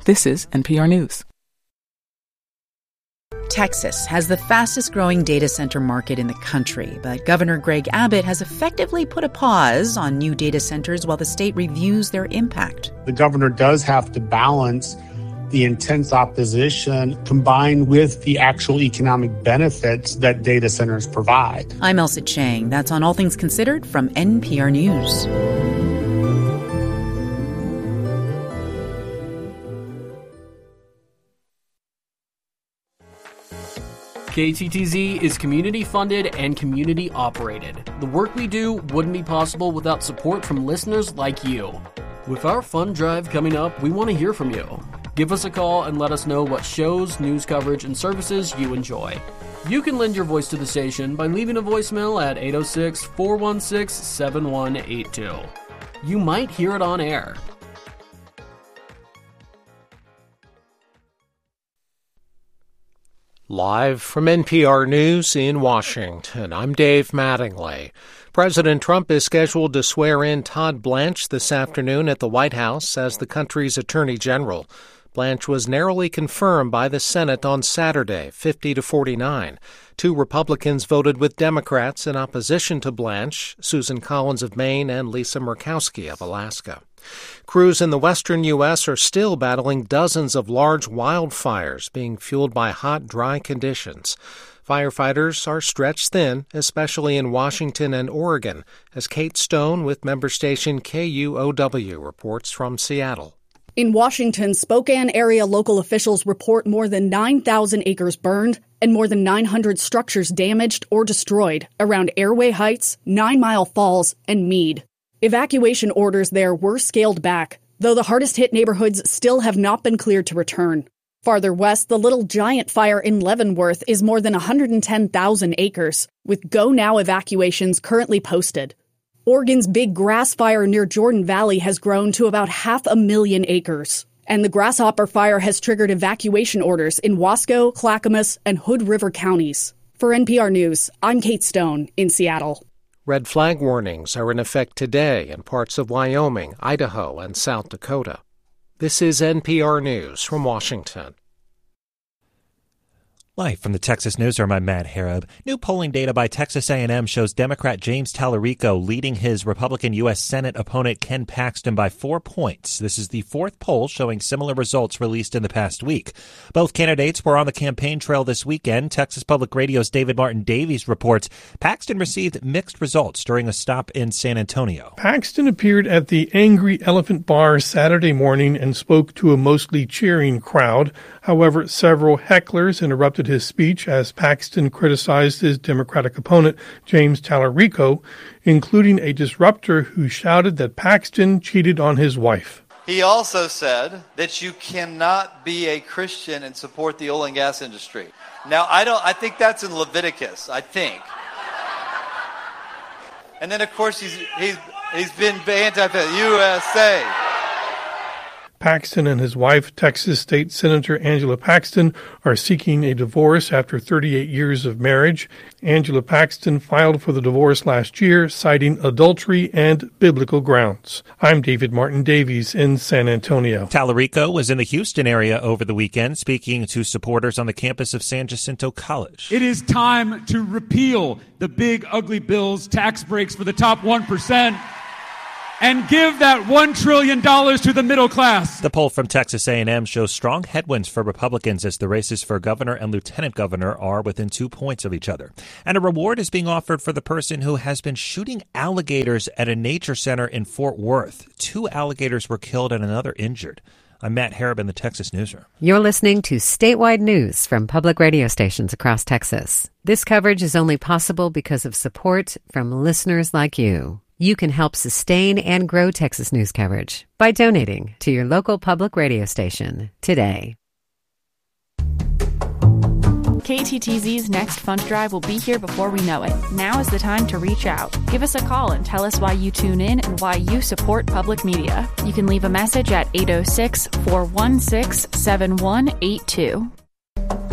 This is NPR News. Texas has the fastest growing data center market in the country, but Governor Greg Abbott has effectively put a pause on new data centers while the state reviews their impact. The governor does have to balance the intense opposition combined with the actual economic benefits that data centers provide. I'm Elsa Chang. That's on All Things Considered from NPR News. KTTZ is community-funded and community-operated. The work we do wouldn't be possible without support from listeners like you. With our fund drive coming up, we want to hear from you. Give us a call and let us know what shows, news coverage, and services you enjoy. You can lend your voice to the station by leaving a voicemail at 806-416-7182. You might hear it on air. Live from NPR News in Washington, I'm Dave Mattingly. President Trump is scheduled to swear in Todd Blanche this afternoon at the White House as the country's Attorney General. Blanche was narrowly confirmed by the Senate on Saturday, 50-49. 2 Republicans voted with Democrats in opposition to Blanche, Susan Collins of Maine and Lisa Murkowski of Alaska. Crews in the western U.S. are still battling dozens of large wildfires being fueled by hot, dry conditions. Firefighters are stretched thin, especially in Washington and Oregon, as Kate Stone with member station KUOW reports from Seattle. In Washington, Spokane area local officials report more than 9,000 acres burned and more than 900 structures damaged or destroyed around Airway Heights, 9 Mile Falls, and Meade. Evacuation orders there were scaled back, though the hardest-hit neighborhoods still have not been cleared to return. Farther west, the Little Giant Fire in Leavenworth is more than 110,000 acres, with Go Now evacuations currently posted. Oregon's Big Grass Fire near Jordan Valley has grown to about 500,000 acres. And the Grasshopper Fire has triggered evacuation orders in Wasco, Clackamas, and Hood River counties. For NPR News, I'm Kate Stone in Seattle. Red flag warnings are in effect today in parts of Wyoming, Idaho, and South Dakota. This is NPR News from Washington. Live from the Texas Newsroom, I'm Matt Harab. New polling data by Texas A&M shows Democrat James Talarico leading his Republican U.S. Senate opponent Ken Paxton by 4 points. This is the 4th poll showing similar results released in the past week. Both candidates were on the campaign trail this weekend. Texas Public Radio's David Martin Davies reports Paxton received mixed results during a stop in San Antonio. Paxton appeared at the Angry Elephant Bar Saturday morning and spoke to a mostly cheering crowd. However, several hecklers interrupted his speech as Paxton criticized his Democratic opponent, James Talarico, including a disruptor who shouted that Paxton cheated on his wife. He also said that you cannot be a Christian and support the oil and gas industry. Now, I think that's in Leviticus, I think. And then, of course, he's been anti-USA. Paxton and his wife, Texas State Senator Angela Paxton, are seeking a divorce after 38 years of marriage. Angela Paxton filed for the divorce last year, citing adultery and biblical grounds. I'm David Martin Davies in San Antonio. Talarico was in the Houston area over the weekend, speaking to supporters on the campus of San Jacinto College. It is time to repeal the big, ugly bills, tax breaks for the top 1%. And give that $1 trillion to the middle class. The poll from Texas A&M shows strong headwinds for Republicans as the races for governor and lieutenant governor are within 2 points of each other. And a reward is being offered for the person who has been shooting alligators at a nature center in Fort Worth. 2 alligators were killed and another injured. I'm Matt Harab in the Texas Newsroom. You're listening to statewide news from public radio stations across Texas. This coverage is only possible because of support from listeners like you. You can help sustain and grow Texas news coverage by donating to your local public radio station today. KTTZ's next fund drive will be here before we know it. Now is the time to reach out. Give us a call and tell us why you tune in and why you support public media. You can leave a message at 806-416-7182.